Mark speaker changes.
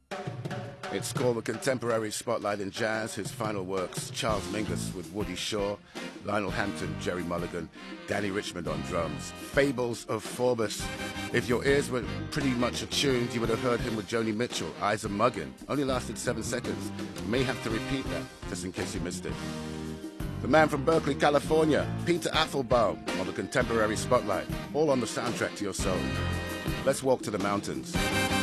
Speaker 1: It's called the Contemporary Spotlight in Jazz. His final works: Charles Mingus with Woody Shaw, Lionel Hampton, Jerry Mulligan, Danny Richmond on drums. Fables of Forbes. If your ears were pretty much attuned, you would have heard him with Joni Mitchell, Eyes of Muggin. Only lasted 7 seconds. You may have to repeat that, just in case you missed it. The man from Berkeley, California, Peter Applebaum, on the Contemporary Spotlight, all on the soundtrack to your soul. Let's walk to the mountains.